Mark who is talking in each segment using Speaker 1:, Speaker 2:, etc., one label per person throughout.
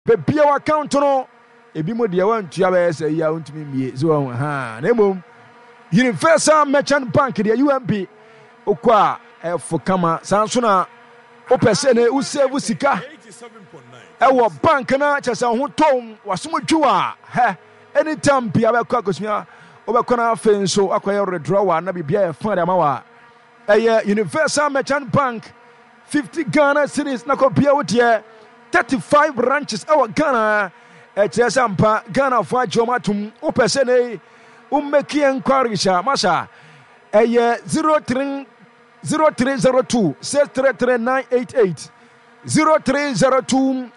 Speaker 1: Pepia wa account no ebi mo de wan tua be say ya untimi mie so ha na emom Universal Merchant Bank de UMB okwa for kama sanso na opese na usave sika ewo bank na chese ho tom wasomdwua he anytime bia be kwa kosua obekona fenso akoye withdraw na bibia e fan ama wa Universal Merchant Bank 50 Ghana cedis na ko bia wotie 35 branches our Ghana Sampa Ghana for Jomatum opese make inquiry sha masha 0302 633988 0302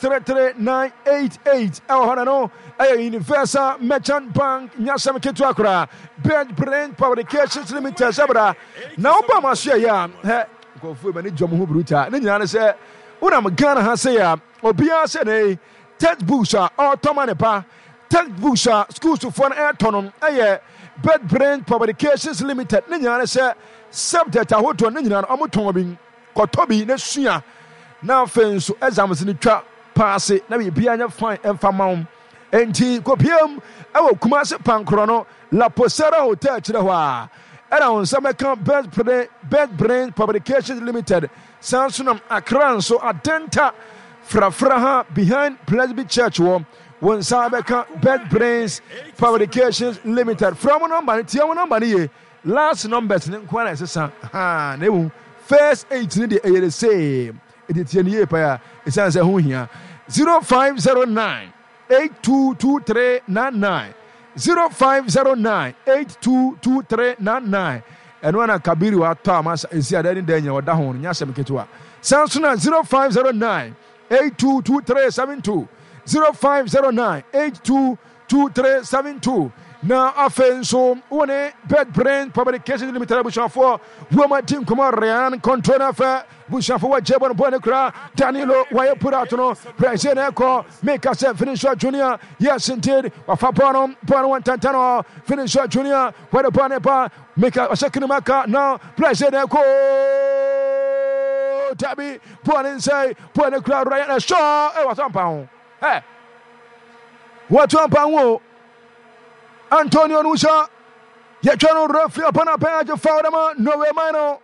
Speaker 1: 633988 no Universal Merchant Bank nyasam ketu akra Bed Brain Publications Limited sabra na oba masha ya go fu mani dwom ho bruta ne nyina ne se una Ghana ha se ya obia se ne textbooks are automanepa textbooks are schools to fund airtonon Bed Brain Publications Limited ne nyina se subject ahoto ne nyina omoton bi kotobi ne sua na fenso exams ni twa pass na bia nya fine emfamam enti kopiam ewo Kumasi Pankro no La Posera Hotel kire ho a era on some Bed Brain Publications Limited Sansunam Accra so Adenta Frafraha behind Presby Church one Sabeka Bed Brains Publications Limited from number tiawo last numbers ne kwana sesa ha ne first 8 ne the same it tianie pa ya esanse ho hia 0509 822399 0509 822399 eno na kabiri wa to amasa esi adani danya oda ho nya asem ketua Samsung 0509 822372 0509 822372 na afenso one Bed Brain Publications Limited bushafo woma team kuma Ryan controller fa bushafo wa jebon bone kra Danilo waye puratono Brazil eko make us finisher junior yes indeed wafa bono 110 finisher junior where bone ba make a second maka now Brazil eko tabi bone say bone kra Ryan show e wasampa ho what wampa wo Antonio Nusa, Yachano referee upon a page of Faudama, Nove Mino,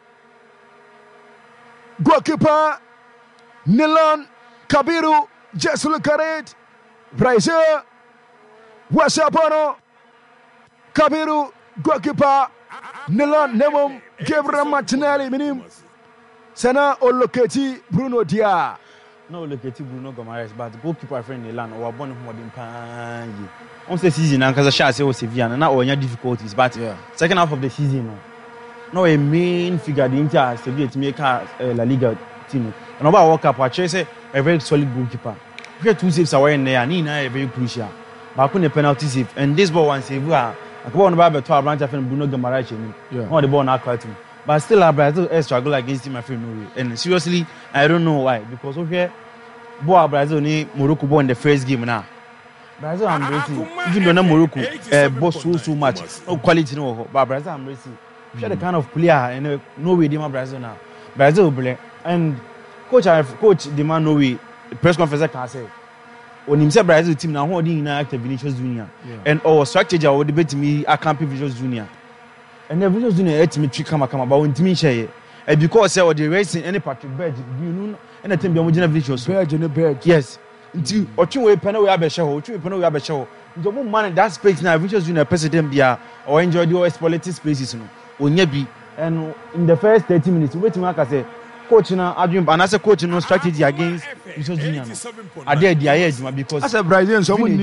Speaker 1: goalkeeper Nilan Kabiru, Jesul Karet, Brazil, Wasapono, Kabiru, goalkeeper Nilan Nemum, Gabriel Martinelli, Minim, Sana Oloketi, Bruno Dia.
Speaker 2: No, look at Bruno Gomares, but goalkeeper friend Nilan or one of them pan. On the season, and because I was Sevilla, and now any difficulties, but second half of the season, no a main figure the Inter Sevilla to make La Liga team. And about World Cup, I say a very solid goalkeeper. We have 2 saves away in there, and a very crucial. But I couldn't penalty save, and this ball one save. I go on about 12 branch from Bruno Gomares, on the ball now quite. But still, Brazil struggle against him, my friend. And seriously, I don't know why. Because of here, Brazil need Morocco born the first game now. Brazil I'm racing. Even though Morocco boss so much, no quality no. But Brazil I'm racing. Share the kind of player and no way demand Brazil now. Brazil play and coach demand no way. Press conference can say. When him say Brazil team now holding in active Vinicius Junior and our strategy I would debate me I can't Vinicius Junior. And the Vinicius Junior let me trick come but when team share and because say the racing any Patrick Berg you know anything be original Vinicius
Speaker 1: Berg
Speaker 2: yes. Until Otunwe Penna we abeshaw, Otunwe Penna we abeshaw. The man that space now, Vinicius Junior president bia or enjoy the exploited spaces no. Onyebi and in the first 30 minutes, wait to say coach na adwin and as a coach no strategy against Vinicius Junior. I dare the edge because
Speaker 1: as a Brazilian someone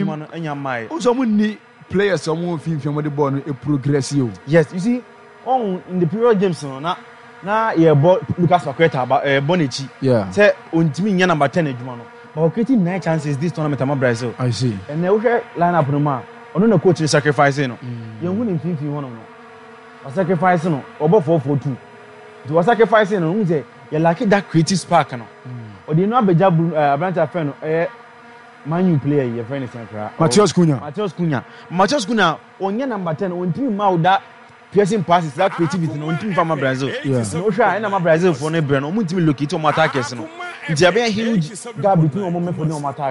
Speaker 1: ni players someone film with the ball a progressive.
Speaker 2: Yes, you see on in the period games na yeah Lucas Paqueta about Bonici.
Speaker 1: Yeah.
Speaker 2: Say untimi nya number 10 edwuma no. But creating 9 chances this tournament am Brazil.
Speaker 1: I see.
Speaker 2: And now we line up no man. Ono na coach sacrifice no. You win in 50-1 no. Was sacrifice no. Obo 4-4-2. To was sacrifice no. We say you like that creative spark no. Or dey no abeja Abranta friend no Man U player your friend is
Speaker 1: Matheus Cunha.
Speaker 2: Matheus Cunha onye number 10 on team ma that piercing passes that creativity no team from Brazil. No sure na Brazil for no brand. O team locate o attackers no. Nti abia huge gap between o moment for no attack.